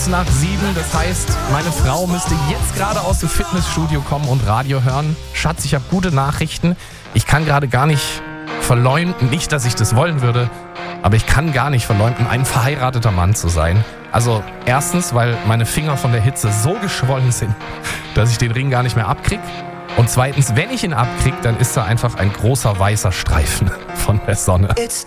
7:15. Das heißt, meine Frau müsste jetzt gerade aus dem Fitnessstudio kommen und Radio hören. Schatz, ich habe gute Nachrichten. Ich kann gerade gar nicht verleumden, nicht, dass ich das wollen würde, aber ich kann gar nicht verleumden, ein verheirateter Mann zu sein. Also erstens, weil meine Finger von der Hitze so geschwollen sind, dass ich den Ring gar nicht mehr abkrieg. Und zweitens, wenn ich ihn abkrieg, dann ist da einfach ein großer weißer Streifen von der Sonne.